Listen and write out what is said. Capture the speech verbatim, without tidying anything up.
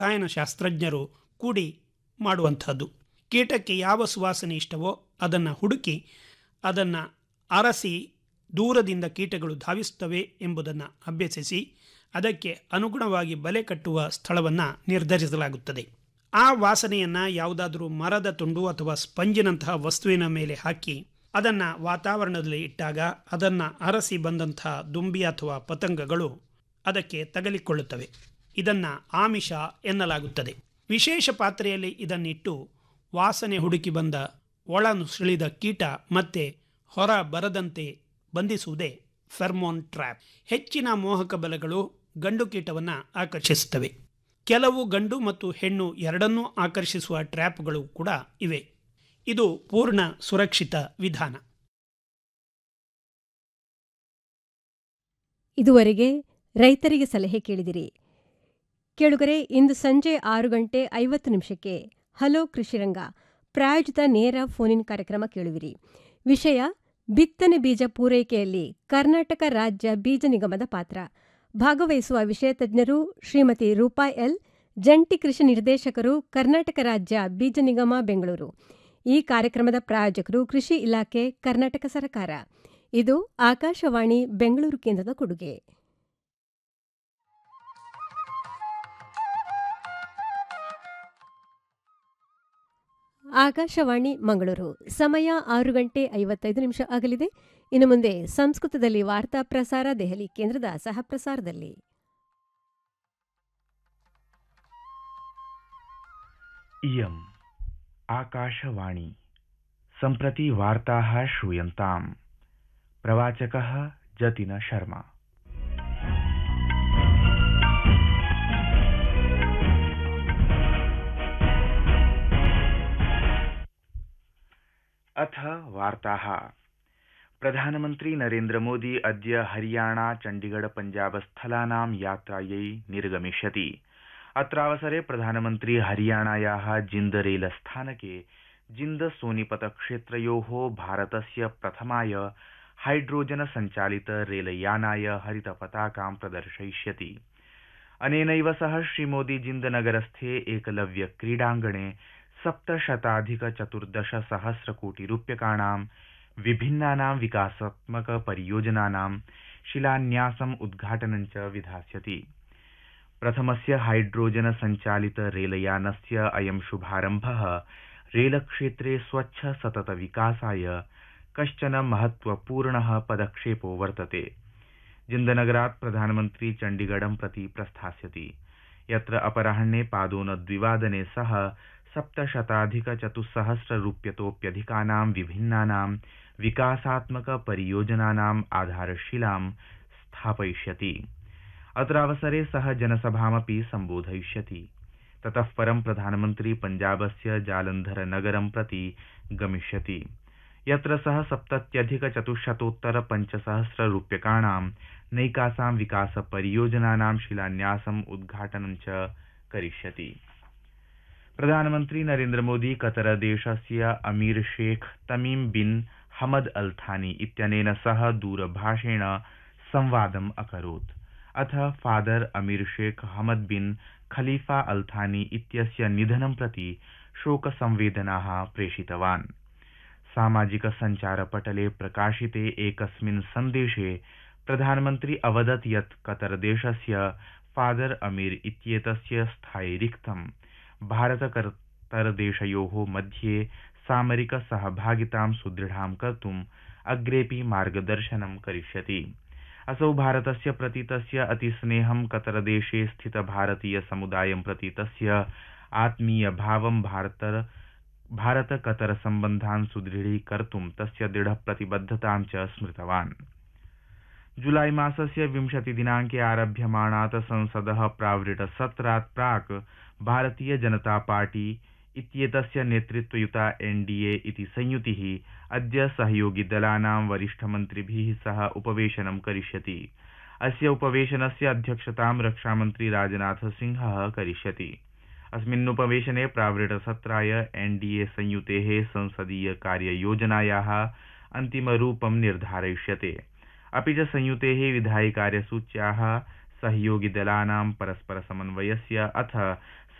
ರಸಾಯನಶಾಸ್ತ್ರಜ್ಞರು ಕೂಡಿ ಮಾಡುವಂಥದ್ದು. ಕೀಟಕ್ಕೆ ಯಾವ ಸುವಾಸನೆ ಇಷ್ಟವೋ ಅದನ್ನು ಹುಡುಕಿ ಅದನ್ನು ಅರಸಿ ದೂರದಿಂದ ಕೀಟಗಳು ಧಾವಿಸುತ್ತವೆ ಎಂಬುದನ್ನು ಅಭ್ಯಸಿಸಿ ಅದಕ್ಕೆ ಅನುಗುಣವಾಗಿ ಬಲೆ ಕಟ್ಟುವ ಸ್ಥಳವನ್ನು ನಿರ್ಧರಿಸಲಾಗುತ್ತದೆ. ಆ ವಾಸನೆಯನ್ನು ಯಾವುದಾದ್ರೂ ಮರದ ತುಂಡು ಅಥವಾ ಸ್ಪಂಜಿನಂತಹ ವಸ್ತುವಿನ ಮೇಲೆ ಹಾಕಿ ಅದನ್ನು ವಾತಾವರಣದಲ್ಲಿ ಇಟ್ಟಾಗ ಅದನ್ನು ಅರಸಿ ಬಂದಂತಹ ದುಂಬಿ ಅಥವಾ ಪತಂಗಗಳು ಅದಕ್ಕೆ ತಗಲಿಕೊಳ್ಳುತ್ತವೆ. ಇದನ್ನು ಆಮಿಷ ಎನ್ನಲಾಗುತ್ತದೆ. ವಿಶೇಷ ಪಾತ್ರೆಯಲ್ಲಿ ಇದನ್ನಿಟ್ಟು ವಾಸನೆ ಹುಡುಕಿ ಬಂದ ಒಳ ನುಸುಳಿದ ಕೀಟ ಮತ್ತೆ ಹೊರ ಬರದಂತೆ ಬಂಧಿಸುವುದೇ ಫೆರ್ಮೋನ್ ಟ್ರ್ಯಾಪ್. ಹೆಚ್ಚಿನ ಮೋಹಕ ಬಲೆಗಳು ಗಂಡು ಕೀಟವನ್ನು ಆಕರ್ಷಿಸುತ್ತವೆ. ಕೆಲವು ಗಂಡು ಮತ್ತು ಹೆಣ್ಣು ಎರಡನ್ನೂ ಆಕರ್ಷಿಸುವ ಟ್ರ್ಯಾಪ್ಗಳು ಕೂಡ ಇವೆ. ಇದು ಪೂರ್ಣ ಸುರಕ್ಷಿತ ವಿಧಾನ. ಇದುವರೆಗೆ ರೈತರಿಗೆ ಸಲಹೆ ಕೇಳಿದಿರಿ. ಕೇಳುಗರೆ, ಇಂದು ಸಂಜೆ ಆರು ಗಂಟೆ ಐವತ್ತು ನಿಮಿಷಕ್ಕೆ ಹಲೋ ಕೃಷಿರಂಗ ಪ್ರಾಯೋಜಿತ ನೇರ ಫೋನಿನ್ ಕಾರ್ಯಕ್ರಮ ಕೇಳುವಿರಿ. ವಿಷಯ ಬಿತ್ತನೆ ಬೀಜ ಪೂರೈಕೆಯಲ್ಲಿ ಕರ್ನಾಟಕ ರಾಜ್ಯ ಬೀಜ ನಿಗಮದ ಪಾತ್ರ. ಭಾಗವಹಿಸುವ ವಿಷಯ ತಜ್ಞರು ಶ್ರೀಮತಿ ರೂಪಾ ಎಲ್, ಜಂಟಿ ಕೃಷಿ ನಿರ್ದೇಶಕರು, ಕರ್ನಾಟಕ ರಾಜ್ಯ ಬೀಜ ನಿಗಮ, ಬೆಂಗಳೂರು. ಈ ಕಾರ್ಯಕ್ರಮದ ಪ್ರಾಯೋಜಕರು ಕೃಷಿ ಇಲಾಖೆ, ಕರ್ನಾಟಕ ಸರ್ಕಾರ. ಇದು ಆಕಾಶವಾಣಿ ಬೆಂಗಳೂರು ಕೇಂದ್ರದ ಕೊಡುಗೆ. ಆಕಾಶವಾಣಿ ಮಂಗಳೂರು. ಸಮಯ ಆರು ಗಂಟೆ ಐವತ್ತೈದು ನಿಮಿಷ ಆಗಲಿದೆ. ಇನ್ನು ಮುಂದೆ ಸಂಸ್ಕೃತದಲ್ಲಿ ವಾರ್ತಾ ಪ್ರಸಾರ ದೆಹಲಿ ಕೇಂದ್ರದ ಸಹಪ್ರಸಾರದಲ್ಲಿ. इयम् आकाशवाणी सम्प्रति वार्ताः श्रूयन्ताम्. प्रवाचकः जतिन शर्मा. अथ वार्ताः. प्रधानमन्त्री नरेन्द्र मोदी अद्य हरियाणा, चण्डीगढ़, पञ्जाब स्थलानां यात्रायै निर्गमिष्यति. अत्रावसरे प्रधानमन्त्री हरियाणायाः जिन्द रेल स्थानके जिन्द सोनीपत क्षेत्रयोः भारतस्य प्रथमाय हाइड्रोजन सञ्चालित रेलयानाय हरितपताकां प्रदर्शयिष्यति. अनेनैव सह श्रीमोदी जिन्द नगरस्थे एकलव्य क्रीडाङ्गणे सप्तशताधिक चतुर्दश सहस्र कोटि रूप्यकाणां विभिन्नानां विकासात्मक परियोजनानां शिलान्यासम् उद्घाटनं च विधास्यति. प्रथमस्य हाइड्रोजन सञ्चालित रेलयानस्य अयं शुभारम्भः रेलक्षेत्रे स्वच्छ सतत विकासाय कश्चन महत्वपूर्णः पदक्षेपो वर्तते. जिन्दनगरात् प्रधानमन्त्री चण्डीगढं प्रति प्रस्थास्यति, यत्र अपराह्ने पादोनद्विवादने सह सप्तशताधिक चतुस्सहस्र रूप्यतोप्यधिकानां विभिन्नानां विकासात्मक परियोजनानाम् आधारशिलां स्थापयिष्यति. अत्रावसरे सः जनसभामपि सम्बोधयिष्यति. ततः परं प्रधानमन्त्री पञ्जाबस्य जालन्धर नगरं प्रति गमिष्यति, यत्र सः सप्तत्यधिक चतुश्शतोत्तर पञ्चसहस्र रूप्यकाणां नैकासां विकास परियोजनानां शिलान्यासम् उद्घाटनं च करिष्यति. प्रधानमन्त्री नरेन्द्र मोदी कतर देशस्य अमीर शेख तमीम बिन हमद अल थानी इत्यनेन सह दूरभाषेण संवादम् अकरोत्. अथ फादर अमीर शेख हमद बिन खलीफा अल थानी इत्यस्य निधनं प्रति शोकसंवेदनाः प्रेषितवान्. सामाजिक सञ्चारपटले प्रकाशिते एकस्मिन् सन्देशे प्रधानमन्त्री अवदत् यत् कतर देशस्य फादर अमीर इत्येतस्य स्थायि रिक्तं भारत कतर देशयोः मध्ये सामरिक सहभागितां सुदृढां कर्तुम् अग्रेपि मार्गदर्शनं करिष्यति. असौ भारतस्य प्रति तस्य अतिस्नेहं, कतरदेशे स्थित भारतीय समुदायं प्रति तस्य आत्मीयभावं, भारत भारत कतर सम्बन्धान् सुदृढीकर्तुं तस्य दृढप्रतिबद्धतां च स्मृतवान्. जुलाई मासस्य विंशतिदिनाङ्के आरभ्यमाणात् संसदः प्रावृट्सत्रात् प्राक् भारतीय जनता पार्टी इत्येतस्य नेतृत्वयुता एनडीए इति संयुतिः अद्य सहयोगिदलानां वरिष्ठमन्त्रिभिः सह उपवेशनं करिष्यति. अस्य उपवेशनस्य अध्यक्षतां रक्षामन्त्री राजनाथ सिंहः करिष्यति. अस्मिन् उपवेशने प्रावृट्सत्राय एनडीए संयुतेः संसदीय कार्ययोजनायाः अन्तिमरूपं निर्धारयिष्यते. अपि च संयुतेः विधायि कार्यसूच्याः सहयोगिदलानां परस्परसमन्वयस्य अथ